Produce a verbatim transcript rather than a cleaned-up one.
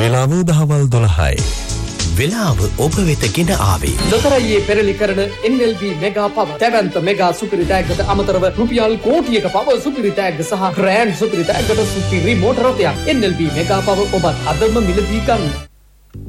වේලාව දහවල් දොළහයි. වෙලාව ඔබ වෙත ගෙන ආවේ ලොතරැයියේ පෙරලි කරන එන් එල් බී මෙගා පව තැවැන්ත මෙගා සුපිරි තෑග්ගට අමතරව රුපියල් කෝටියක පව සුපිරි තෑග්ග සහ ග්‍රෑන්ඩ් සුපිරි තෑග්ගට සුපිරි මෝටර රථයක්. එන් එල් බී මෙගා පව ඔබත් අදම මිලදී ගන්න.